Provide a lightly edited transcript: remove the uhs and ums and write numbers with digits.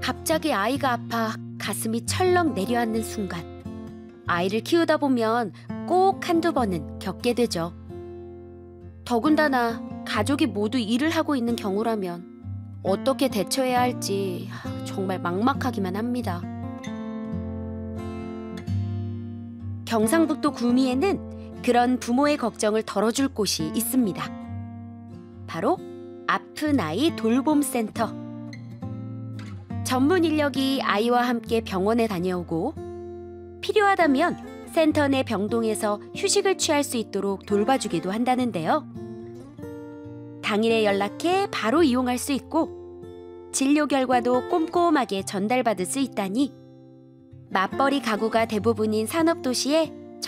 갑자기 아이가 아파 가슴이 철렁 내려앉는 순간, 아이를 키우다 보면 꼭 한두 번은 겪게 되죠. 더군다나 가족이 모두 일을 하고 있는 경우라면 어떻게 대처해야 할지 정말 막막하기만 합니다. 경상북도 구미에는 그런 부모의 걱정을 덜어줄 곳이 있습니다. 바로 아픈 아이 돌봄센터. 전문 인력이 아이와 함께 병원에 다녀오고 필요하다면 센터 내 병동에서 휴식을 취할 수 있도록 돌봐주기도 한다는데요. 당일에 연락해 바로 이용할 수 있고 진료 결과도 꼼꼼하게 전달받을 수 있다니 맞벌이 가구가 대부분인 산업도시에